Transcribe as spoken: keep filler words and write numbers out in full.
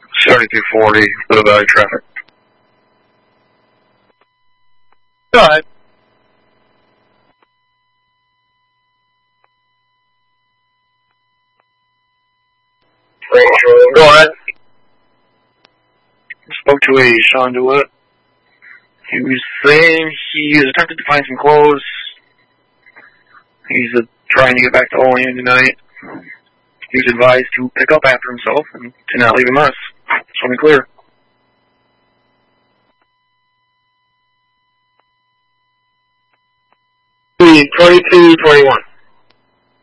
seventy-two forty, Blue Valley traffic. Go ahead. Go ahead. Spoke to a Sean DeWitt. He was saying he was attempted to find some clothes. He's uh, trying to get back to Olean tonight. He was advised to pick up after himself and to not leave a mess. So we clear. twenty-two twenty-one.